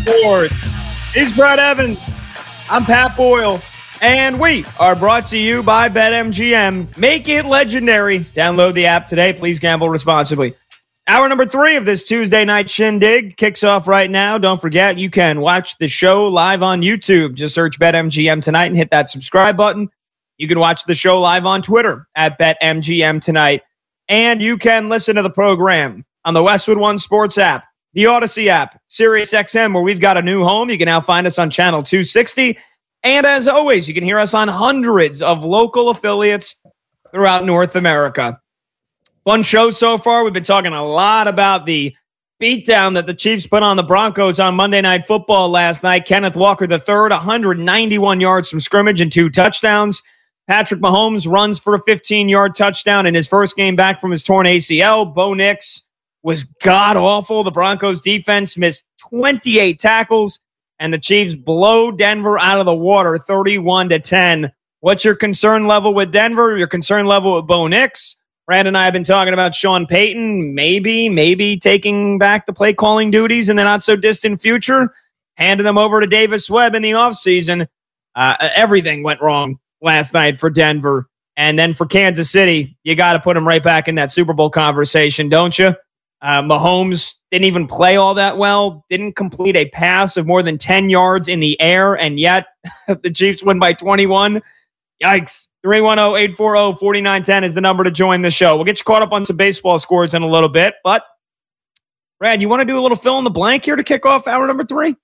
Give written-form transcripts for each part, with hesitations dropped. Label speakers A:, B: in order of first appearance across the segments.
A: Sports. He's Brad Evans. I'm Pat Boyle. And we are brought to you by BetMGM. Make it legendary. Download the app today. Please gamble responsibly. Hour number 3 of this Tuesday night shindig kicks off right now. Don't forget, you can watch the show live on YouTube. Just search BetMGM tonight and hit that subscribe button. You can watch the show live on Twitter at BetMGM tonight. And you can listen to the program on the Westwood One Sports app, the Odyssey app, SiriusXM, where we've got a new home. You can now find us on channel 260. And as always, you can hear us on hundreds of local affiliates throughout North America. Fun show so far. We've been talking a lot about the beatdown that the Chiefs put on the Broncos on Monday Night Football last night. Kenneth Walker III, 191 yards from scrimmage and 2 touchdowns. Patrick Mahomes runs for a 15-yard touchdown in his first game back from his torn ACL. Bo Nix was god-awful. The Broncos defense missed 28 tackles, and the Chiefs blow Denver out of the water 31-10. What's your concern level with Denver? Your concern level with Bo Nix? Brad and I have been talking about Sean Payton maybe taking back the play-calling duties in the not-so-distant future, handing them over to Davis Webb in the offseason. Everything went wrong last night for Denver. And then for Kansas City, you got to put them right back in that Super Bowl conversation, don't you? Mahomes didn't even play all that well, didn't complete a pass of more than 10 yards in the air, and yet the Chiefs win by 21. Yikes. 310-840-4910 is the number to join the show. We'll get you caught up on some baseball scores in a little bit, but Brad, you want to do a little fill in the blank here to kick off hour number 3?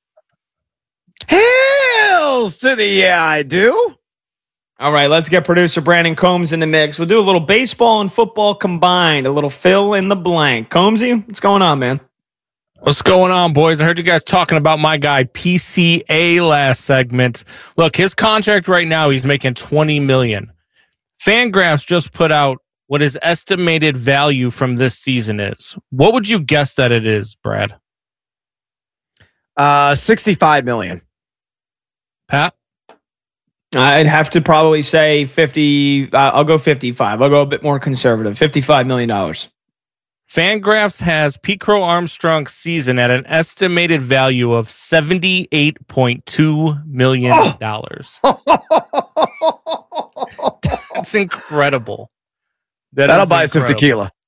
B: Hells to the yeah, I do.
A: All right, let's get producer Brandon Combs in the mix. We'll do a little baseball and football combined, a little fill in the blank. Combsy, what's going on, man?
C: What's going on, boys? I heard you guys talking about my guy PCA last segment. Look, his contract right now, he's making $20 million. Fangraphs just put out what his estimated value from this season is. What would you guess that it is, Brad?
B: $65 million.
C: Pat?
A: I'd have to probably say 50. I'll go 55. I'll go a bit more conservative. $55 million.
C: Fangraphs has Pete Crow Armstrong's season at an estimated value of $78.2 million. That's incredible.
B: That'll buy some tequila.